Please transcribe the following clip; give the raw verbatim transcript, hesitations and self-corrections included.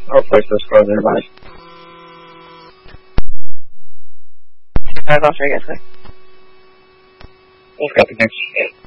Hopefully it's just close everybody. Alright, I'll show you guys quick. He's got the next shit.